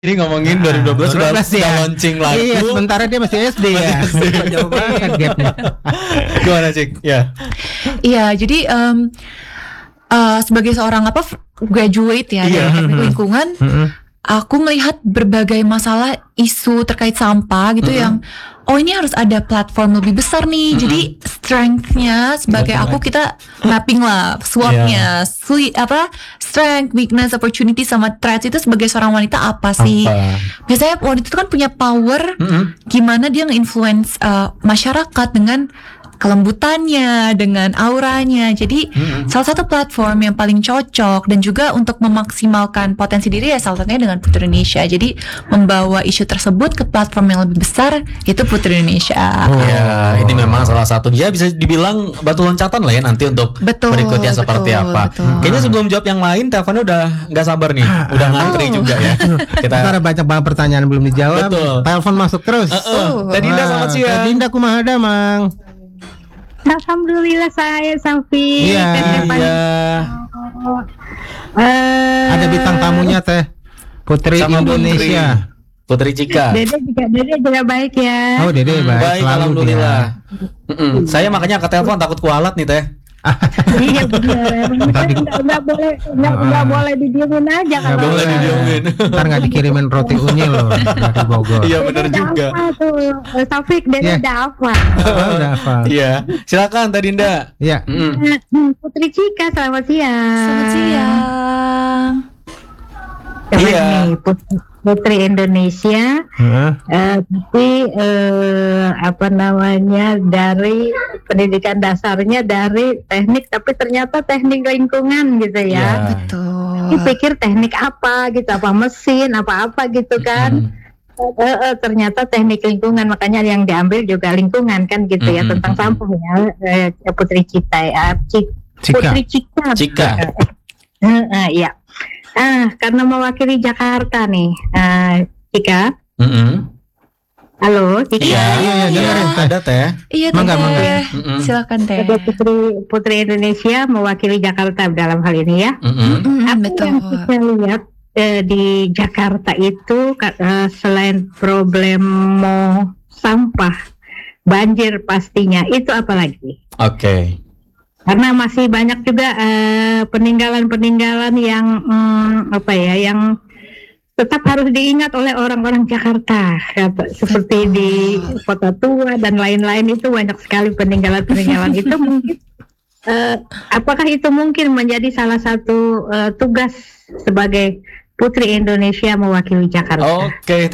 Jadi ngomongin 2012 sudah launching lagu. Iya, sementara dia masih SD ya. Jauh banget gapnya. Gimana Cik? Ya. Iya, jadi sebagai seorang graduate ya dari teknik lingkungan, aku melihat berbagai masalah isu terkait sampah gitu yang ini harus ada platform lebih besar nih. Jadi strength-nya sebagai kita mapping lah SWOT-nya, strength, weakness, opportunity sama threats itu sebagai seorang wanita apa sih? Biasanya wanita itu kan punya power gimana dia nge-influence masyarakat dengan kelembutannya, dengan auranya. Jadi salah satu platform yang paling cocok dan juga untuk memaksimalkan potensi diri ya salah satunya dengan Putri Indonesia. Jadi membawa isu tersebut ke platform yang lebih besar yaitu Putri Indonesia. Ya, ini memang salah satu dia bisa dibilang batu loncatan lah ya nanti untuk berikutnya seperti apa. Kayaknya sebelum jawab yang lain, teleponnya udah nggak sabar nih, udah ngantri juga ya. Kita banyak banget pertanyaan belum dijawab. Telepon masuk terus. Teh Dinda, selamat siang. Teh Dinda kumaha ada, Mang? Alhamdulillah saya Safi. Iya. Ada bintang tamunya Teh Putri sama Indonesia. Putri Cika. Dede juga baik ya. Oh Dede baik. Alhamdulillah. Saya makanya ke telepon takut kualat nih Teh. Iya benar. Nggak boleh didiemin aja kalau. Nggak boleh didiemin. Ntar nggak dikirimin roti unyil loh dari Bogor. Iya benar juga. Taufik Dede udah apa? Udah apa? Iya. Silakan Teh Dinda. Iya. Putri Cika, selamat siang. Selamat siang. Iya. Putri Indonesia, tapi dari pendidikan dasarnya dari teknik, tapi ternyata teknik lingkungan gitu ya. Betul. Pikir teknik apa gitu, apa mesin, apa gitu kan. Ternyata teknik lingkungan, makanya yang diambil juga lingkungan kan gitu ya, tentang sampah ya. Putri Cika ya, Putri Cika. Iya. Karena mewakili Jakarta nih, Cika. Halo, Cika. Iya, dengerin ada Teh. Iya, Teh. Silakan Teh. Putri Indonesia mewakili Jakarta dalam hal ini ya. Betul. Yang kita lihat di Jakarta itu selain problem sampah, banjir pastinya, itu apa lagi? Oke. Karena masih banyak juga peninggalan-peninggalan yang yang tetap harus diingat oleh orang-orang Jakarta, seperti di Kota Tua dan lain-lain. Itu banyak sekali peninggalan-peninggalan itu. Mungkin apakah itu mungkin menjadi salah satu tugas sebagai Putri Indonesia mewakili Jakarta? Oke.